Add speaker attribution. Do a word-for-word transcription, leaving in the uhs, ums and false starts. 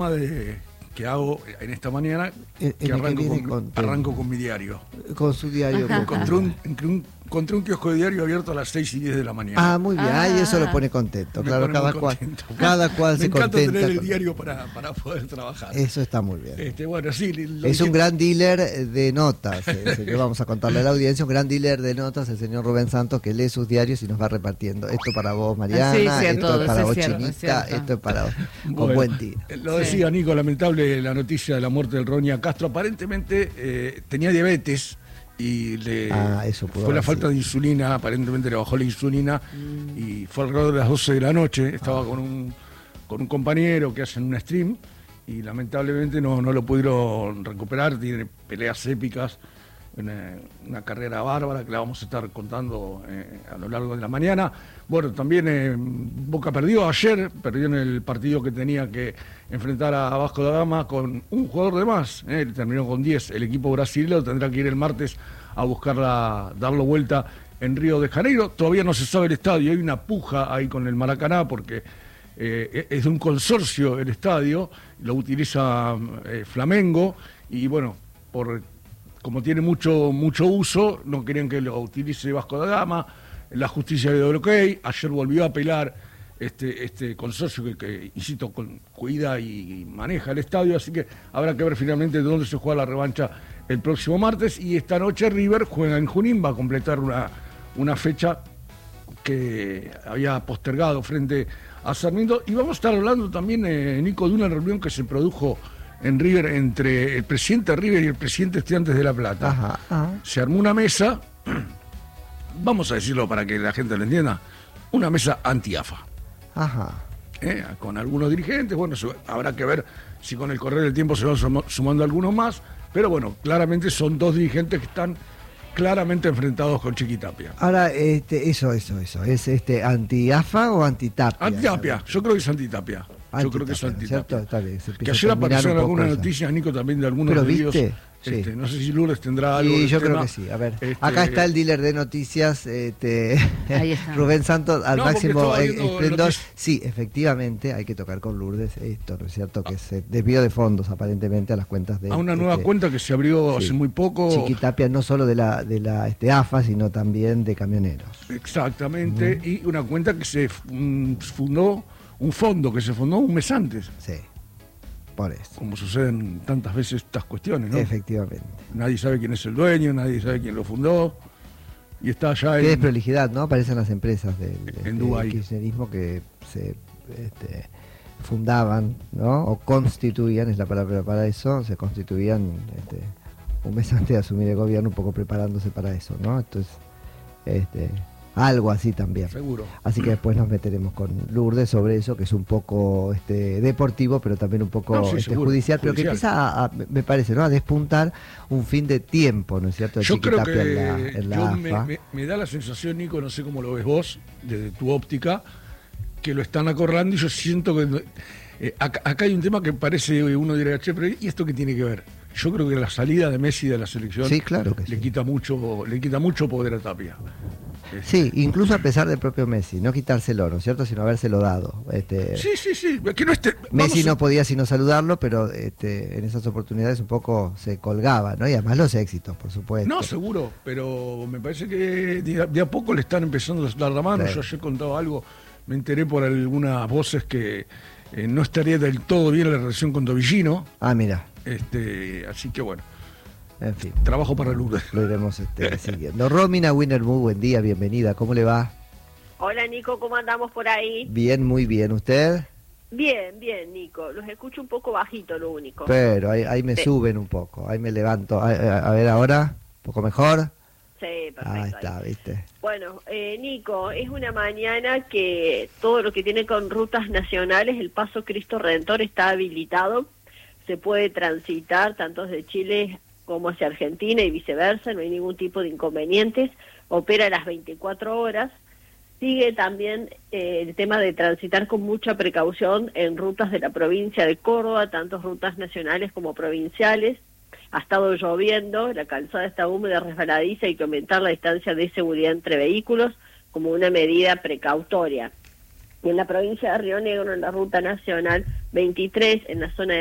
Speaker 1: De, que hago en esta mañana,
Speaker 2: el,
Speaker 1: que,
Speaker 2: el
Speaker 1: arranco,
Speaker 2: que
Speaker 1: con, arranco con mi diario.
Speaker 2: Con su diario.
Speaker 1: Encontré un, un, encontré un kiosco de diario abierto a las seis y diez de la mañana.
Speaker 2: Ah, muy bien. Ah, y eso lo pone contento.
Speaker 1: Me
Speaker 2: claro,
Speaker 1: pone
Speaker 2: cada cual, cada cual se contenta.
Speaker 1: Me encanta tener el
Speaker 2: con...
Speaker 1: diario para, para poder trabajar.
Speaker 2: Eso está muy bien.
Speaker 1: Este, bueno, sí,
Speaker 2: es un gran dealer de notas. El señor, vamos a contarle a la audiencia, un gran dealer de notas, el señor Rubén Santos, que lee sus diarios y nos va repartiendo. Esto para vos, Mariana,
Speaker 3: sí, sí,
Speaker 2: esto
Speaker 3: todo,
Speaker 2: es para vos,
Speaker 3: es cierto,
Speaker 2: Chinita,
Speaker 3: es
Speaker 2: esto es para vos. Con
Speaker 1: bueno,
Speaker 2: buen tiro.
Speaker 1: Lo decía sí. Nico, lamentable la noticia de la muerte del Ronia Castro. Aparentemente eh, tenía diabetes. Y le
Speaker 2: ah, eso
Speaker 1: fue la falta de insulina, aparentemente le bajó la insulina mm. y fue alrededor de las doce de la noche, estaba ah. con un con un compañero que hacen un stream y lamentablemente no, no lo pudieron recuperar, tiene peleas épicas, una, una carrera bárbara que la vamos a estar contando eh, a lo largo de la mañana. Bueno, también eh, Boca perdió ayer, perdió en el partido que tenía que enfrentar a Vasco da Gama con un jugador de más, eh, terminó con diez. El equipo brasileño tendrá que ir el martes a buscarla, darlo vuelta en Río de Janeiro. Todavía no se sabe el estadio, hay una puja ahí con el Maracaná porque eh, es de un consorcio el estadio, lo utiliza eh, Flamengo y bueno, por como tiene mucho mucho uso, no querían que lo utilice Vasco da Gama. La justicia dio el ok, ayer volvió a apelar este, este consorcio que, que, insisto, con, cuida y, y maneja el estadio, así que habrá que ver finalmente de dónde se juega la revancha el próximo martes. Y esta noche River juega en Junín, va a completar una, una fecha que había postergado frente a Sarmiento. Y vamos a estar hablando también, eh, Nico, de una reunión que se produjo en River entre el presidente de River y el presidente de Estudiantes de La Plata.
Speaker 2: Ajá, ajá.
Speaker 1: Se armó una mesa... Vamos a decirlo para que la gente lo entienda, una mesa anti-A F A.
Speaker 2: Ajá.
Speaker 1: ¿Eh? Con algunos dirigentes, bueno, habrá que ver si con el correr del tiempo se van sumando algunos más, pero bueno, claramente son dos dirigentes que están claramente enfrentados con Chiquitapia.
Speaker 2: Ahora, este, eso, eso, eso, ¿es este anti-A F A o anti-Tapia?
Speaker 1: Anti-Tapia, yo creo que es anti-Tapia. Yo creo que es
Speaker 2: anti-Tapia. Está bien,
Speaker 1: que ayer aparecieron algunas noticias, Nico, también de algunos
Speaker 2: pero
Speaker 1: medios.
Speaker 2: ¿viste? Sí.
Speaker 1: Este, no sé si Lourdes tendrá algo.
Speaker 2: Sí, yo
Speaker 1: tema.
Speaker 2: creo que sí. A ver,
Speaker 1: este...
Speaker 2: acá está el dealer de noticias, este, Rubén Santos, al
Speaker 1: no,
Speaker 2: máximo esplendor. Sí, efectivamente, hay que tocar con Lourdes esto, ¿no es cierto? Que se desvió de fondos aparentemente a las cuentas de...
Speaker 1: A una
Speaker 2: este,
Speaker 1: nueva cuenta que se abrió sí, hace muy poco.
Speaker 2: Chiquitapia, no solo de la de la este, A F A, sino también de camioneros.
Speaker 1: Exactamente, uh-huh. Y una cuenta que se fundó, un fondo que se fundó un mes antes.
Speaker 2: Sí. Por eso.
Speaker 1: Como suceden tantas veces estas cuestiones, ¿no?
Speaker 2: Efectivamente.
Speaker 1: Nadie sabe quién es el dueño, nadie sabe quién lo fundó. Y está allá
Speaker 2: en...
Speaker 1: Qué
Speaker 2: desprolijidad, ¿no? Aparecen las empresas del,
Speaker 1: en
Speaker 2: del
Speaker 1: Dubái.
Speaker 2: kirchnerismo que se este, fundaban, ¿no? O constituían, es la palabra para eso, se constituían este, un mes antes de asumir el gobierno, un poco preparándose para eso, ¿no? Entonces, este... algo así también.
Speaker 1: Seguro.
Speaker 2: Así que después nos meteremos con Lourdes sobre eso, que es un poco este, deportivo, pero también un poco
Speaker 1: no, sí,
Speaker 2: este,
Speaker 1: seguro,
Speaker 2: judicial, pero
Speaker 1: judicial.
Speaker 2: que empieza a, a, me parece, ¿no? A despuntar un fin de tiempo, ¿no es cierto? De
Speaker 1: yo creo que
Speaker 2: en la, en la
Speaker 1: yo
Speaker 2: A F A.
Speaker 1: Me, me, me da la sensación, Nico, no sé cómo lo ves vos, desde tu óptica, que lo están acorralando y yo siento que... Eh, acá, acá hay un tema que parece, uno diría, che, pero ¿y esto qué tiene que ver? Yo creo que la salida de Messi de la selección
Speaker 2: sí, claro que
Speaker 1: le
Speaker 2: sí.
Speaker 1: quita mucho, le quita mucho poder a Tapia.
Speaker 2: Sí, incluso a pesar del propio Messi, no quitárselo, ¿no es cierto?, sino habérselo dado. Este,
Speaker 1: sí, sí, sí, que no esté,
Speaker 2: Messi
Speaker 1: a...
Speaker 2: no podía sino saludarlo, pero este, en esas oportunidades un poco se colgaba, ¿no? Y además los éxitos, por supuesto.
Speaker 1: No, seguro, pero me parece que de a, de a poco le están empezando a dar la mano. Sí. Yo ayer contaba algo, me enteré por algunas voces que eh, no estaría del todo bien la relación con Tobillino.
Speaker 2: Ah, mira.
Speaker 1: Este, así que bueno.
Speaker 2: En fin.
Speaker 1: Trabajo para Lourdes.
Speaker 2: Lo iremos este, siguiendo. Romina Winnermuth, buen día, bienvenida. ¿Cómo le va?
Speaker 4: Hola, Nico, ¿cómo andamos por ahí?
Speaker 2: Bien, muy bien. ¿Usted?
Speaker 4: Bien, bien, Nico. Los escucho un poco bajito, lo único.
Speaker 2: Pero ahí, ahí me sí. suben un poco, ahí me levanto. A, a, a ver, ahora, ¿un poco mejor?
Speaker 4: Sí, perfecto.
Speaker 2: Ahí está, ahí. ¿Viste?
Speaker 4: Bueno, eh, Nico, es una mañana que todo lo que tiene con rutas nacionales, el Paso Cristo Redentor está habilitado. Se puede transitar tanto desde Chile como hacia Argentina y viceversa, no hay ningún tipo de inconvenientes, opera las veinticuatro horas, sigue también eh, el tema de transitar con mucha precaución en rutas de la provincia de Córdoba, tanto rutas nacionales como provinciales, ha estado lloviendo, la calzada está húmeda, resbaladiza, hay que aumentar la distancia de seguridad entre vehículos como una medida precautoria. Y en la provincia de Río Negro, en la ruta nacional veintitrés, en la zona de